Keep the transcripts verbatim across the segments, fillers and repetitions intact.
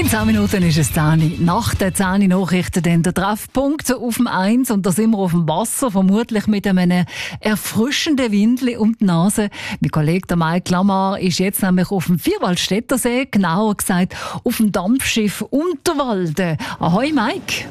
In zehn Minuten ist es zehn. Nach den zehn Nachrichten dann der Treffpunkt auf dem eins und da sind wir auf dem Wasser, vermutlich mit einem erfrischenden Windli um die Nase. Mein Kollege der Mike Lamar ist jetzt nämlich auf dem Vierwaldstättersee, genauer gesagt auf dem Dampfschiff Unterwalden. Ahoi Mike!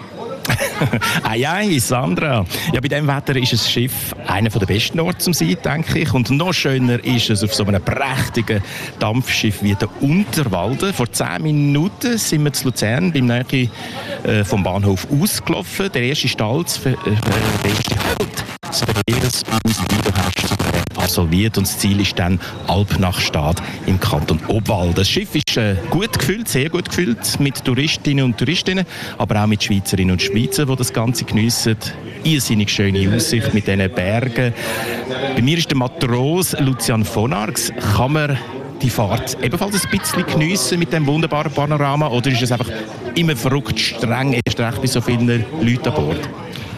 Ei, ei, Sandra. Ja, bei diesem Wetter ist das Schiff einer der besten Orte zum Sein, denke ich. Und noch schöner ist es auf so einem prächtigen Dampfschiff wie der Unterwalden. Vor zehn Minuten sind wir zu Luzern beim Nähe äh, vom Bahnhof ausgelaufen. Der erste Stall, das äh, erste Halt, das Verkehrshaus Wiederherstellung absolviert. Und das Ziel ist dann Alpnachstad im Kanton Obwalden. Das Schiff ist äh, gut gefüllt, sehr gut gefüllt mit Touristinnen und Touristinnen, aber auch mit Schweizerinnen und Schweizer, die das Ganze geniessen. Irrsinnig schöne Aussicht mit diesen Bergen. Bei mir ist der Matros Lucian von Arx. Kann man die Fahrt ebenfalls ein bisschen geniessen mit dem wunderbaren Panorama oder ist es einfach immer verrückt streng, erst recht bei so vielen Leuten an Bord?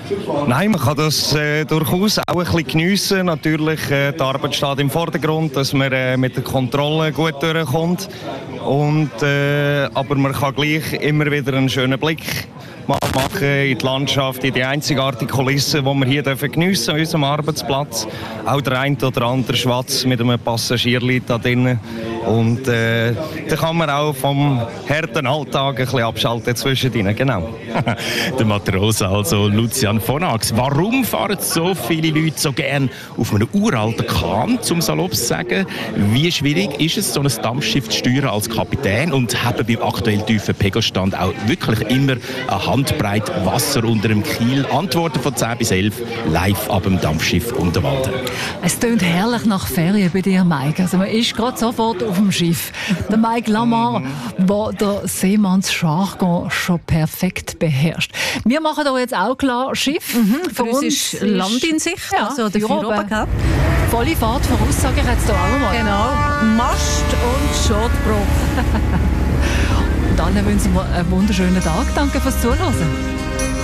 Nein, man kann das äh, durchaus auch ein bisschen geniessen. Natürlich, äh, die Arbeit steht im Vordergrund, dass man äh, mit der Kontrolle gut durchkommt. Und, äh, aber man kann gleich immer wieder einen schönen Blick machen in die Landschaft, in die einzigartige Kulisse, die wir hier geniessen dürfen an unserem Arbeitsplatz. Auch der ein oder andere Schwatz mit einem Passagierli da drinnen. Und äh, da kann man auch vom harten Alltag ein bisschen abschalten zwischendrin, genau. Der Matros, also Lucian von Arx. Warum fahren so viele Leute so gern auf einem uralten Kahn, zum salopp zu sagen? Wie schwierig ist es, so ein Dampfschiff zu steuern als Kapitän und haben beim aktuell tiefen Pegelstand auch wirklich immer eine Handbreit Wasser unter dem Kiel? Antworten von zehn bis elf live ab dem Dampfschiff Unterwalden. Es tönt herrlich nach Ferien bei dir, Mike. Also man ist gerade sofort auf dem Schiff. Der Mike Lamar, der der Seemannsjargon schon perfekt beherrscht. Wir machen hier jetzt auch klar Schiff. Mhm, für uns ist Land in Sicht, ja, also der Führer. Volle Fahrt voraus, sage ich jetzt hier auch mal. Genau, Mast und Schotbruch. Und allen wünschen wir einen wunderschönen Tag. Danke fürs Zuhören.